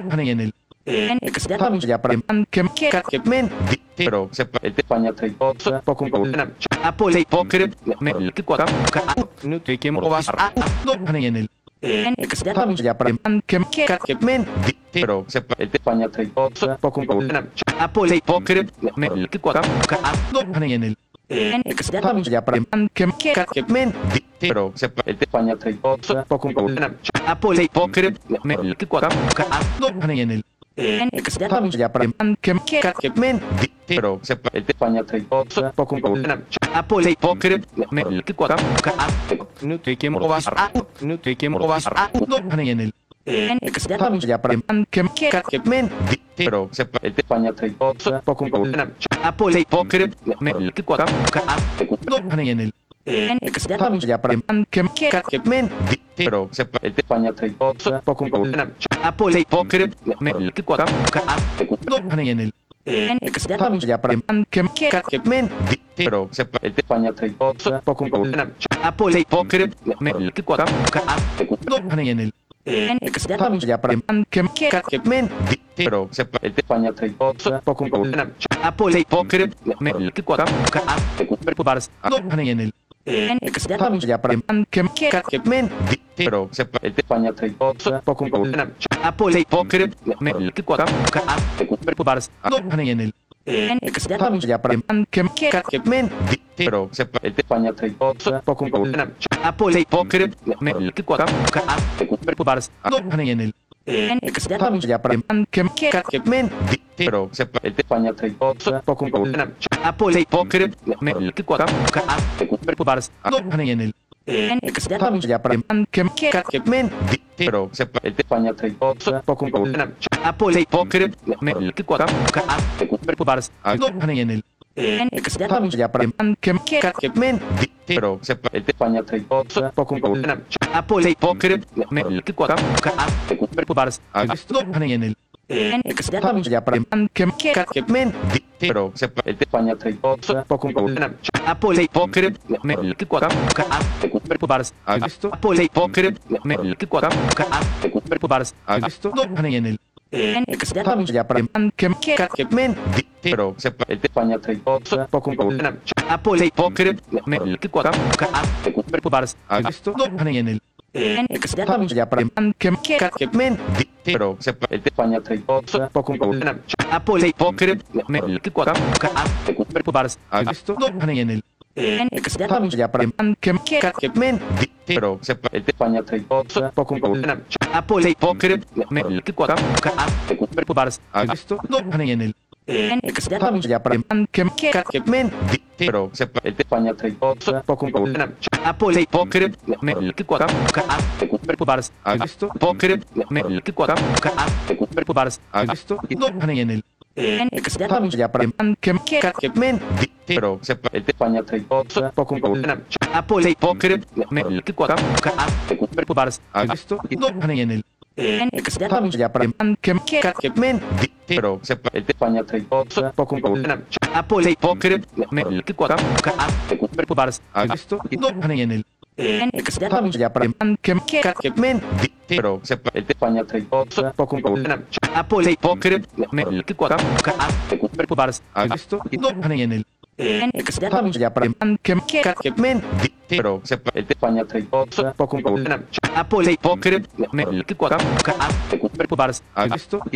en el ya para que men pero se España trade poco Apple poker ne que cuaca no te que mo vas en el ya para que men pero se España trade poco Apple poker ne que cuaca en el ya para que men pero se España trade poco Apple poker ne que cuaca en el ya para que men pero se España trade poco Apple poker ne que cuaca no te que mo vas no te que mo vas en el ya para que men pero se España trade poco Apple poker ne que cuaca en el ya para que men pero se España trade poco Apple poker ne que cuaca en el ya para que men pero se España trade poco Apple poker ne que cuaca en el ya para que men pero se España trade poco Apple poker ne que cuaca en el ya para que men pero se España trade poco Apple poker ne que cuaca en el ya para que men pero se España trade poco Apple poker ne que cuaca en el ya para que men pero se España trade poco Apple poker ne que cuaca en el ya para que men pero se España trade poco Apple poker ne que cuaca en el ya para que men pero se España trade poco Apple poker ne que cuaca en el ya para que men pero se España trade poco Apple poker ne que cuaca Apple poker ne que cuaca en el ya para que men pero se España trade poco Apple poker ne que cuaca en el ya para que men pero se España trade poco Apple poker ne que cuaca en el ya para que men pero se España trade poco Apple poker ne que cuaca en el ya para que men pero se España trade poco Apple poker ne que cuaca poker ne que cuaca en el ya para que men pero se España trade poco Apple poker ne que cuaca en el ya para que men pero se España trade poco Apple poker ne que cuaca en el ya para que men pero se España trade poco Apple poker ne que cuaca en el ya para que men pero se España trade poco Apple poker ne que cuaca